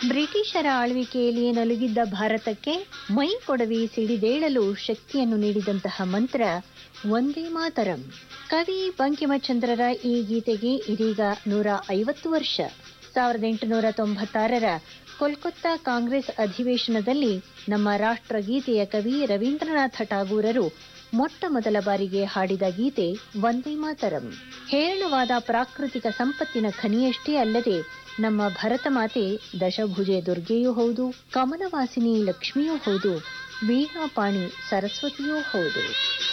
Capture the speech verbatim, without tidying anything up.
ಬ್ರಿಟಿಷರ ಆಳ್ವಿಕೆಯಲ್ಲಿ ನಲುಗಿದ್ದ ಭಾರತಕ್ಕೆ ಮೈ ಕೊಡವಿ ಸಿಡಿದೇಳಲು ಶಕ್ತಿಯನ್ನು ನೀಡಿದಂತಹ ಮಂತ್ರ ವಂದೇ ಮಾತರಂ. ಕವಿ ಬಂಕಿಮಚಂದ್ರರ ಈ ಗೀತೆಗೆ ಇದೀಗ ನೂರ ಐವತ್ತು ವರ್ಷ. ಸಾವಿರದ ಎಂಟುನೂರ ತೊಂಬತ್ತಾರರ ಕೋಲ್ಕತ್ತಾ ಕಾಂಗ್ರೆಸ್ ಅಧಿವೇಶನದಲ್ಲಿ ನಮ್ಮ ರಾಷ್ಟ್ರಗೀತೆಯ ಕವಿ ರವೀಂದ್ರನಾಥ ಠಾಗೂರರು ಮೊಟ್ಟ ಮೊದಲ ಬಾರಿಗೆ ಹಾಡಿದ ಗೀತೆ ವಂದೇ ಮಾತರಂ. ಹೇರಳವಾದ ಪ್ರಾಕೃತಿಕ ಸಂಪತ್ತಿನ ಖನಿಯಷ್ಟೇ ಅಲ್ಲದೆ ನಮ್ಮ ಭರತ ಮಾತೆ ದಶಭುಜೆ ದುರ್ಗೆಯೂ ಹೌದು, ಕಮಲವಾಸಿನಿ ಲಕ್ಷ್ಮಿಯೂ ಹೌದು, ವೀಣಾಪಾಣಿ ಸರಸ್ವತಿಯೂ ಹೌದು.